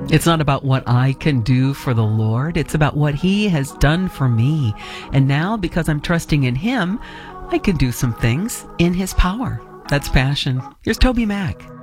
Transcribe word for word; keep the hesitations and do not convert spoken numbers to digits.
It's not about what I can do for the Lord. It's about what He has done for me. And now, because I'm trusting in Him, I can do some things in His power. That's Passion. Here's Toby Mac.